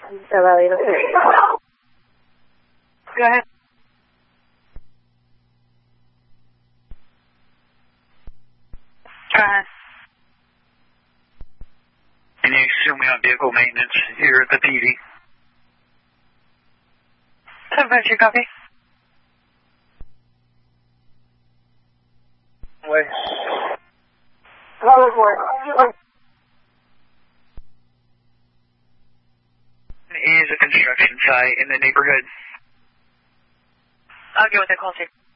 Go ahead. And you assume me on vehicle maintenance here at the PD. 10-2, copy. Wait. Is a construction site in the neighborhood. I'll get with the call, too.